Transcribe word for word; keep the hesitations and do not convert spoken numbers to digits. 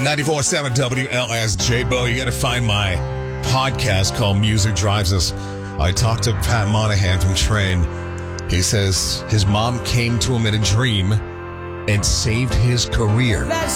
ninety-four point seven W L S J. Bo, you got to find my podcast called Music Drives Us. I talked to Pat Monahan from Train. He says his mom came to him in a dream and saved his career.